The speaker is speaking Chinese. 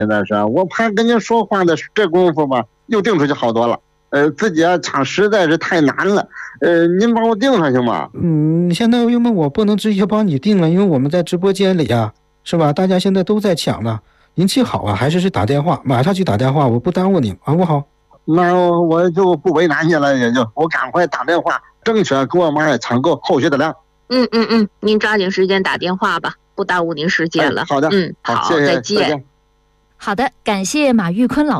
现在是我怕跟您说话的这功夫吧，又订出去好多了。自己抢实在是太难了。您帮我订上行吗？ 现在因为我不能直接帮你订了，因为我们在直播间里啊，是吧？大家现在都在抢呢。您记好啊，还是打电话，马上去打电话，我不耽误你，好不好？ 那我就不为难你了，也就我赶快打电话，争取给我妈也抢够后续的量。 您抓紧时间打电话吧，不耽误您时间了。 好的， 好， 谢谢， 再见。 好的，感谢马玉坤老师。